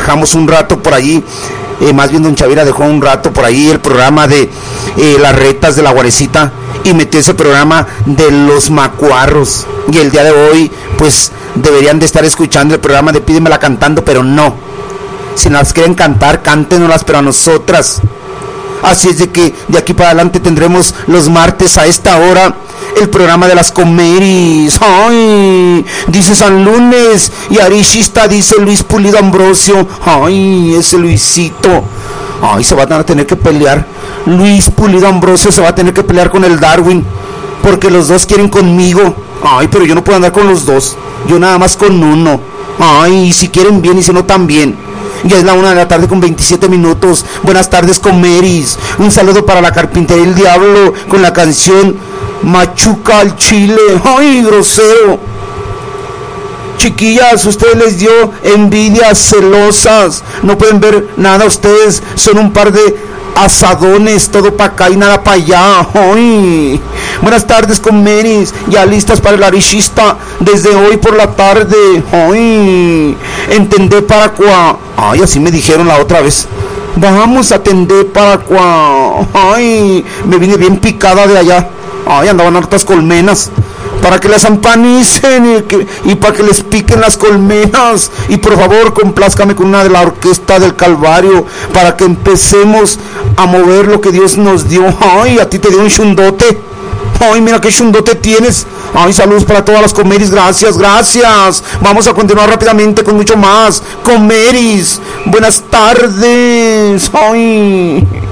dejamos un rato por allí, más bien don Chavira dejó un rato por ahí el programa de las retas de la Guarecita y metió ese programa de los macuarros. Y el día de hoy, pues deberían de estar escuchando el programa de Pídemela Cantando, pero no. Si nos quieren cantar, cántenoslas, pero a nosotras. Así es de que de aquí para adelante tendremos los martes a esta hora el programa de las comeris. Ay, dice San Lunes y Arishista, dice Luis Pulido Ambrosio. Ay, ese Luisito. Ay, se van a tener que pelear. Luis Pulido Ambrosio se va a tener que pelear con el Darwin, porque los dos quieren conmigo. Ay, pero yo no puedo andar con los dos, yo nada más con uno. Ay, si quieren bien y si no también. Ya es la 1 de la tarde con 27 minutos. Buenas tardes, comeris. Un saludo para la Carpintería del Diablo con la canción Machuca al Chile. Ay, grosero. Chiquillas, ustedes les dio envidias celosas. No pueden ver nada ustedes. Son un par de asadones, todo para acá y nada para allá. Ay. Buenas tardes, comeris. Ya listas para el Arishista desde hoy por la tarde. Ay. Entendé para cuá. Ay, así me dijeron la otra vez. Vamos a atender para cuá. Ay, me vine bien picada de allá. Ay, andaban hartas colmenas para que las ampanicen y para que les piquen las colmenas. Y por favor, complázcame con una de la Orquesta del Calvario para que empecemos a mover lo que Dios nos dio. Ay, a ti te dio un chundote. Ay, mira qué chundote tienes. Ay, saludos para todas las comeris. Gracias, gracias. Vamos a continuar rápidamente con mucho más. Comeris, buenas tardes. Ay.